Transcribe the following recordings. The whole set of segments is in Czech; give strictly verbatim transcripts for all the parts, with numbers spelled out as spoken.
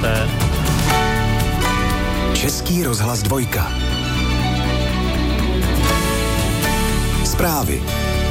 té. Český rozhlas dvojka. Zprávy.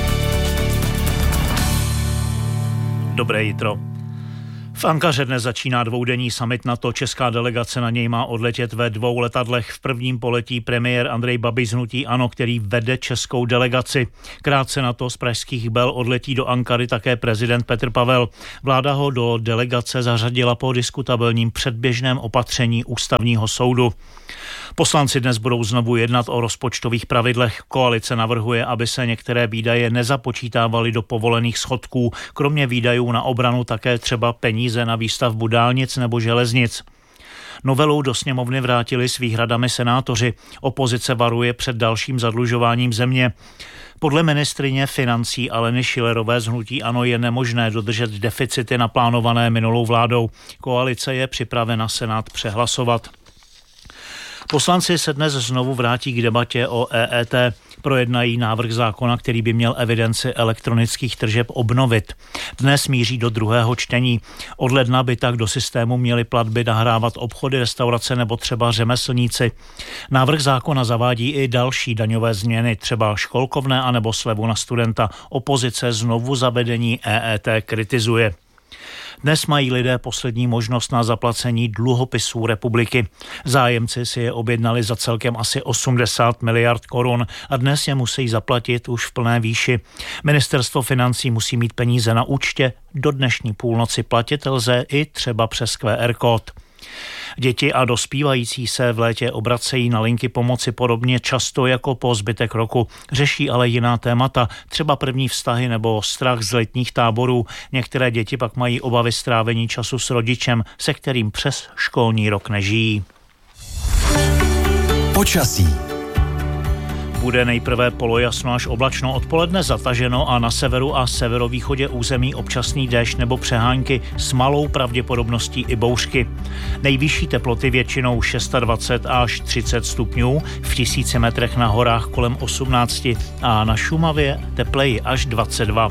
Dobré jitro. V Ankaře dnes začíná dvoudenní summit NATO. Česká delegace na něj má odletět ve dvou letadlech. V prvním poletí premiér Andrej Babiš z hnutí ANO, který vede českou delegaci. Krátce na to z pražských Bel odletí do Ankary také prezident Petr Pavel. Vláda ho do delegace zařadila po diskutabilním předběžném opatření ústavního soudu. Poslanci dnes budou znovu jednat o rozpočtových pravidlech. Koalice navrhuje, aby se některé výdaje nezapočítávaly do povolených schodků. Kromě výdajů na obranu také třeba peníze na výstavbu dálnic nebo železnic. Novelu do sněmovny vrátili s výhradami senátoři. Opozice varuje před dalším zadlužováním země. Podle ministryně financí Aleny Schillerové z hnutí ANO je nemožné dodržet deficity naplánované minulou vládou. Koalice je připravena Senát přehlasovat. Poslanci se dnes znovu vrátí k debatě o E E T. Projednají návrh zákona, který by měl evidenci elektronických tržeb obnovit. Dnes míří do druhého čtení. Od ledna by tak do systému měly platby nahrávat obchody, restaurace nebo třeba řemeslníci. Návrh zákona zavádí i další daňové změny, třeba školkovné anebo slevu na studenta. Opozice znovu zavedení E E T kritizuje. Dnes mají lidé poslední možnost na zaplacení dluhopisů republiky. Zájemci si je objednali za celkem asi osmdesát miliard korun a dnes je musí zaplatit už v plné výši. Ministerstvo financí musí mít peníze na účtě, do dnešní půlnoci platit lze i třeba přes Q R kód. Děti a dospívající se v létě obracejí na linky pomoci podobně často jako po zbytek roku. Řeší ale jiná témata, třeba první vztahy nebo strach z letních táborů. Některé děti pak mají obavy strávení času s rodičem, se kterým přes školní rok nežijí. Počasí. Bude nejprve polojasno až oblačno, odpoledne zataženo a na severu a severovýchodě území občasný déšť nebo přehánky s malou pravděpodobností i bouřky. Nejvyšší teploty většinou dvacet šest až třicet stupňů, v tisíci metrech na horách kolem osmnáct a na Šumavě tepleji až dvacet dva.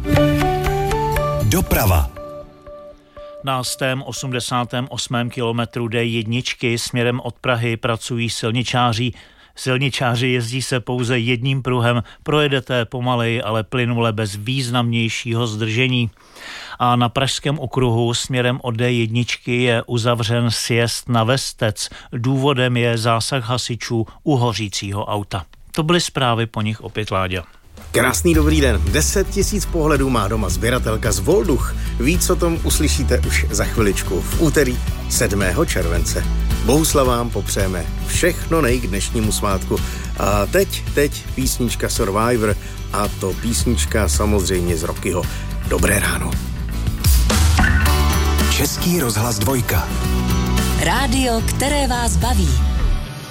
Doprava. Na stém osmdesátém osmém kilometru D jedna směrem od Prahy pracují silničáři. Silničáři jezdí se pouze jedním pruhem, projedete pomaleji, ale plynule bez významnějšího zdržení. A na pražském okruhu směrem od D jedna je uzavřen sjezd na Vestec. Důvodem je zásah hasičů u hořícího auta. To byly zprávy, po nich opět Láďa. Krásný dobrý den. deset tisíc pohledů má doma sběratelka z Volduch. Víc o tom uslyšíte už za chviličku v úterý sedmého července. Bohuslavám popřejeme všechno nej k dnešnímu svátku. A teď, teď písnička Survivor a to písnička samozřejmě z Rockyho. Dobré ráno. Český rozhlas dvojka. Rádio, které vás baví.